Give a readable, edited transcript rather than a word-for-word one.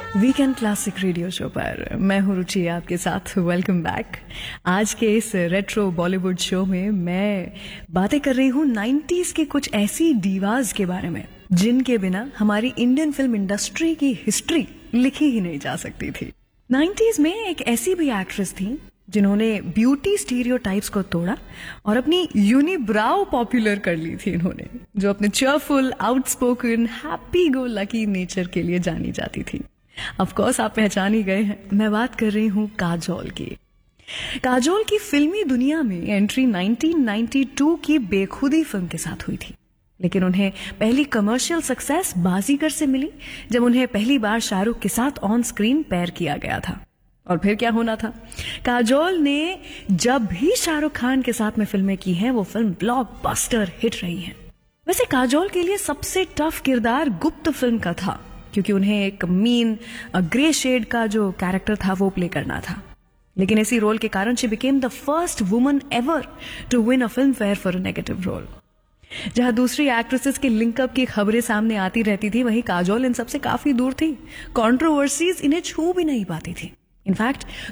Weekend classic radio show पर मैं हूं रुचि आपके साथ। Welcome back. आज के इस रेट्रो बॉलीवुड शो में मैं बातें कर रही हूं 90s के कुछ ऐसी डीवाज के बारे में जिनके बिना हमारी इंडियन फिल्म इंडस्ट्री की हिस्ट्री लिखी ही नहीं जा सकती थी। 90s में एक ऐसी भी एक्ट्रेस थी जिन्होंने ब्यूटी स्टीरियोटाइप्स को तोड़ा और अपनी यूनिब्राउ पॉपुलर कर ली थी इन्होंने, जो अपने cheerful, outspoken, happy go lucky nature के लिए जानी जाती थी। ऑफ कोर्स आप पहचान ही गए हैं, मैं बात कर रही हूं काजोल की। काजोल की फिल्मी दुनिया में एंट्री 1992 की बेखुदी फिल्म के साथ हुई थी, लेकिन उन्हें पहली कमर्शियल सक्सेस बाजीगर से मिली जब उन्हें पहली बार शाहरुख के साथ ऑन स्क्रीन पेयर किया गया था। और फिर क्या होना था, काजोल ने जब भी शाहरुख खान के साथ में फिल्में की हैं वो फिल्म ब्लॉकबस्टर हिट रही हैं। वैसे काजोल के लिए सबसे टफ किरदार गुप्त फिल्म का था, क्योंकि उन्हें एक मीन ग्रे शेड का जो कैरेक्टर था वो प्ले करना था। लेकिन इसी रोल के कारण she became the first woman ever to win a film fair for a negative role. जहां दूसरी एक्ट्रेसेस के लिंकअप की खबरें सामने आती रहती थी, वहीं काजोल इन सबसे काफी दूर थी। कंट्रोवर्सीज इन्हें छू भी नहीं पाती थी। इनफैक्ट